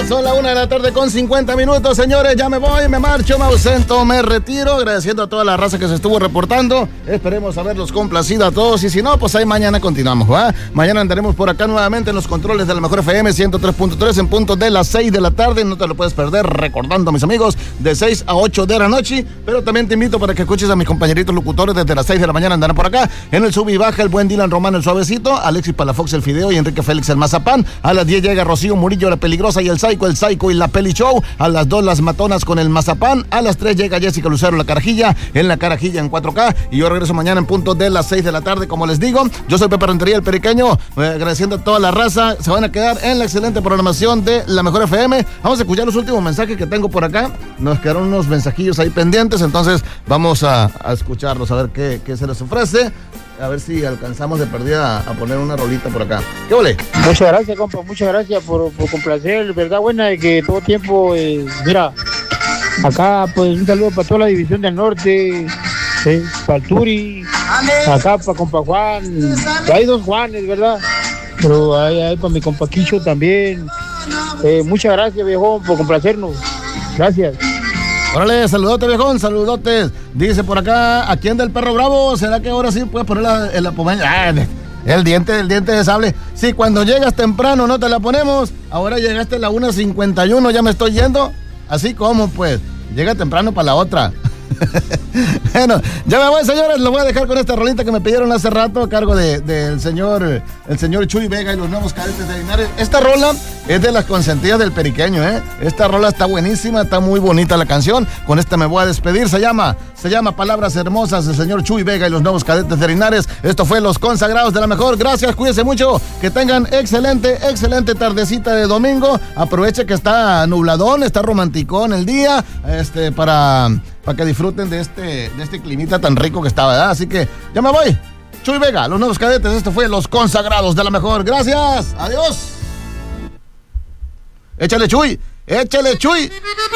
Son la 1:50 p.m, señores. Ya me voy, me marcho, me ausento, me retiro. Agradeciendo a toda la raza que se estuvo reportando. Esperemos haberlos complacido a todos. Y si no, pues ahí mañana continuamos, ¿va? Mañana andaremos por acá nuevamente en los controles de la Mejor FM 103.3 en punto de las 6 de la tarde. No te lo puedes perder, recordando, mis amigos, de 6 a 8 de la noche. Pero también te invito para que escuches a mis compañeritos locutores desde las 6 de la mañana. Andarán por acá en el sub y baja el buen Dylan Román, el suavecito, Alexis Palafox, el fideo, y Enrique Félix, el mazapán. A las 10 llega Rocío Murillo, la peligrosa, y el Psycho y la Peli Show. A las 2 las matonas con el mazapán. A las 3 llega Jessica Lucero, la carajilla, en la carajilla en 4K. Y yo regreso mañana en punto de las 6 de la tarde, como les digo. Yo soy Pepe Rentería, el periqueño, agradeciendo a toda la raza. Se van a quedar en la excelente programación de la Mejor FM. Vamos a escuchar los últimos mensajes que tengo por acá. Nos quedaron unos mensajillos ahí pendientes, entonces vamos a escucharlos, a ver qué se les ofrece. A ver si alcanzamos de perdida a poner una rolita por acá. ¿Qué ole? Muchas gracias, compa. Muchas gracias por complacer. Verdad buena de que todo tiempo, mira, acá pues un saludo para toda la División del Norte, para el Turi, acá para compa Juan. Hay dos Juanes, ¿verdad? Pero hay para mi compa Quicho también. Muchas gracias, viejón, por complacernos. Gracias. Órale, saludote, viejón, saludotes. Dice por acá, ¿a quién del perro bravo? ¿Será que ahora sí puedes poner la pomada? El diente de sable. Sí, cuando llegas temprano no te la ponemos. Ahora llegaste a la 1:51, ya me estoy yendo. Así como, pues, llega temprano para la otra. Bueno, ya me voy, señores. Lo voy a dejar con esta rolita que me pidieron hace rato a cargo del señor Chuy Vega y los Nuevos Cadetes de Linares. Esta rola es de las consentidas del periqueño, ¿eh? Esta rola está buenísima, está muy bonita la canción. Con esta me voy a despedir. Se llama Palabras Hermosas, del señor Chuy Vega y los Nuevos Cadetes de Linares. Esto fue Los Consagrados de la Mejor. Gracias, cuídense mucho. Que tengan excelente tardecita de domingo. Aproveche que está nubladón, está romanticón el día, para que disfruten de este climita tan rico que está, ¿verdad? Así que ya me voy. Chuy Vega, los Nuevos Cadetes. Esto fue Los Consagrados de la Mejor. Gracias. Adiós. Échale, Chuy.